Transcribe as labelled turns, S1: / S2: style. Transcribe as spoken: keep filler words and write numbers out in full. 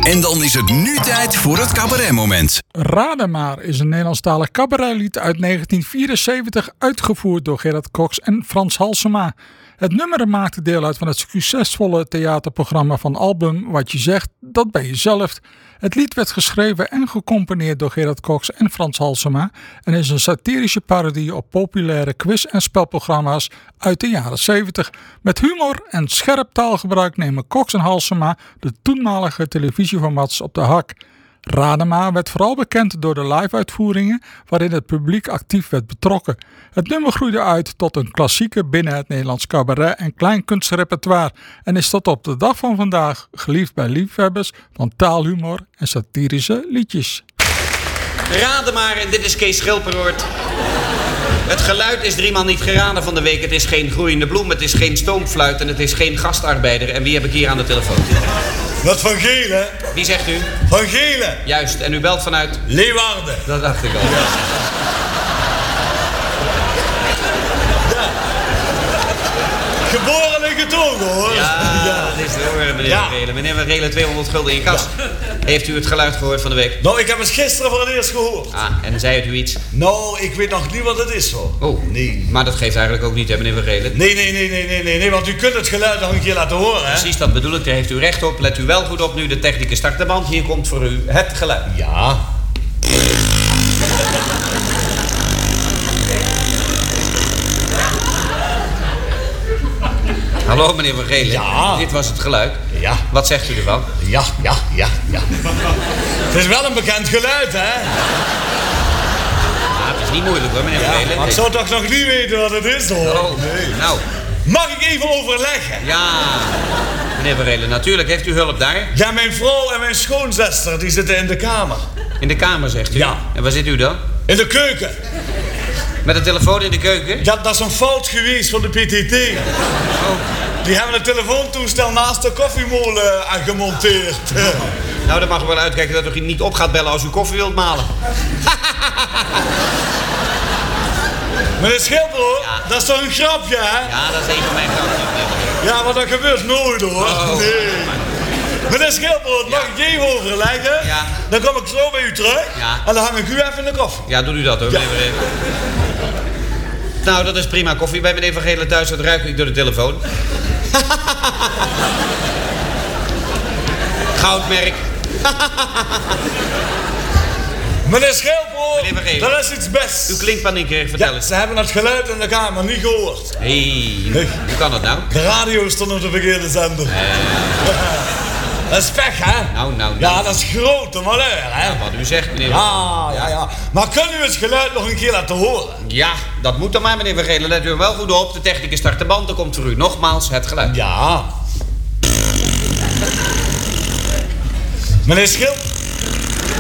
S1: En dan is het nu tijd voor het cabaretmoment.
S2: Raden maar is een Nederlandstalig cabaretlied uit negentien vierenzeventig uitgevoerd door Gerard Cox en Frans Halsema. Het nummer maakte deel uit van het succesvolle theaterprogramma van Album Wat je zegt, dat ben je zelf. Het lied werd geschreven en gecomponeerd door Gerard Cox en Frans Halsema en is een satirische parodie op populaire quiz- en spelprogramma's uit de jaren zeventig. Met humor en scherp taalgebruik nemen Cox en Halsema de toenmalige televisieformats op de hak. Radema werd vooral bekend door de live-uitvoeringen waarin het publiek actief werd betrokken. Het nummer groeide uit tot een klassieker binnen het Nederlands cabaret en kleinkunstrepertoire en is tot op de dag van vandaag geliefd bij liefhebbers van taalhumor en satirische liedjes.
S3: Raden maar, en dit is Kees Schilperoort. Het geluid is driemaal niet geraden van de week. Het is geen groeiende bloem, het is geen stoomfluit en het is geen gastarbeider. En wie heb ik hier aan de telefoon?
S4: Wat Van Gelen?
S3: Wie zegt u?
S4: Van Gelen.
S3: Juist, en u belt vanuit?
S4: Leeuwarden.
S3: Dat dacht ik al.
S4: Ja. Ja. Geboren en getogen, hoor.
S3: Ja, ja, dat is het hoor, meneer
S4: Ja.
S3: Van Gelen. Meneer Van Gelen, tweehonderd gulden in kas.
S4: Ja.
S3: Heeft u het geluid gehoord van de week?
S4: Nou, ik heb het gisteren voor het eerst gehoord.
S3: Ah, en zei het u iets?
S4: Nou, ik weet nog niet wat het is, hoor.
S3: Oh,
S4: nee.
S3: Maar dat geeft eigenlijk ook niet, hè, meneer Van Gelen?
S4: Nee, nee, nee, nee, nee, nee, nee, want u kunt het geluid nog een keer laten horen, hè?
S3: Precies, dat bedoel ik. Daar heeft u recht op. Let u wel goed op nu. De technicus start de band. Hier komt voor u het geluid.
S4: Ja.
S3: Hallo, meneer Van Gelen.
S4: Ja.
S3: Dit was het geluid.
S4: Ja.
S3: Wat zegt u ervan?
S4: Ja, ja, ja, ja. Het is wel een bekend geluid, hè?
S3: Ah, het is niet moeilijk hoor, meneer Van
S4: Ja,
S3: Gelen.
S4: maar ik zou toch nog niet weten wat het is, hoor.
S3: Oh,
S4: Nee.
S3: nou.
S4: Mag ik even overleggen?
S3: Ja, meneer Van Gelen, natuurlijk. Heeft u hulp daar?
S4: Ja, mijn vrouw en mijn schoonzuster, die zitten in de kamer.
S3: In de kamer, zegt u?
S4: Ja.
S3: En waar zit u dan?
S4: In de keuken.
S3: Met een telefoon in de keuken?
S4: Ja, dat is een fout geweest van de P T T.
S3: Oh.
S4: Die hebben een telefoontoestel naast de koffiemolen aan gemonteerd.
S3: Nou, dan mag u wel uitkijken dat u niet op gaat bellen als u koffie wilt malen.
S4: Meneer Schilperoort,
S3: Ja.
S4: dat is toch een grapje, hè?
S3: Ja, dat is een van mijn grapjes.
S4: Ja, maar dat gebeurt nooit, hoor.
S3: Oh.
S4: Nee. Meneer Schilperoort, mag ik even overleggen?
S3: Ja.
S4: Dan kom ik zo bij u terug.
S3: Ja.
S4: En dan hang ik u even in de koffie.
S3: Ja, doet u dat hoor,
S4: Ja.
S3: meneer Van Gelen. Nou, dat is prima. Koffie bij meneer Van Gelen thuis, dat ruik ik door de telefoon. Goudmerk.
S4: Meneer Schilperoort,
S3: Meneer Van Gelen.
S4: dat is iets best.
S3: U klinkt paniekerig, vertel
S4: Ja,
S3: eens.
S4: ze hebben het geluid in de kamer niet gehoord.
S3: Hé, hey, hoe kan dat nou?
S4: De radio stond op de verkeerde zender. Dat is pech, hè?
S3: Nou, nou, nou.
S4: Ja, dat is grote malheur, hè?
S3: Ja, wat u zegt, meneer Van Gelen.
S4: Ja, ja, ja. Maar kunnen u het geluid nog een keer laten horen?
S3: Ja, dat moet dan maar, meneer Van Gelen. Let u er wel goed op. De technicus start de band. Dan komt voor u nogmaals het geluid.
S4: Ja. Meneer Schil,